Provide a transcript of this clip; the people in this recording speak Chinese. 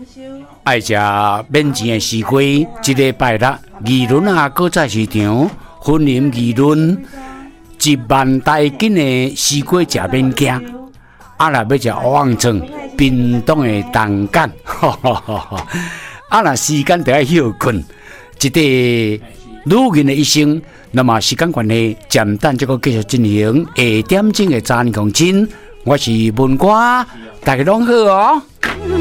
爱食免钱的西瓜，一礼拜六议论啊，果菜市场分林议论1万大斤的西瓜食免惊，啊若要食乌昂庄冰冻的蛋干，啊若时间就要休困，一个女人的一生。那么时间关系，暂等这个继续进行下点钟的早年讲真，我是文哥，大家拢好哦。